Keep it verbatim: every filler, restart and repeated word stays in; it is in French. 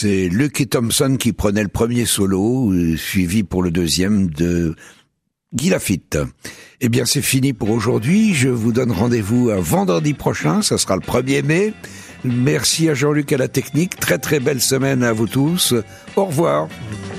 c'est Lucky Thompson qui prenait le premier solo, suivi pour le deuxième de Guy Lafitte. Eh bien, c'est fini pour aujourd'hui. Je vous donne rendez-vous à vendredi prochain. Ça sera le premier mai. Merci à Jean-Luc à la technique. Très très belle semaine à vous tous. Au revoir.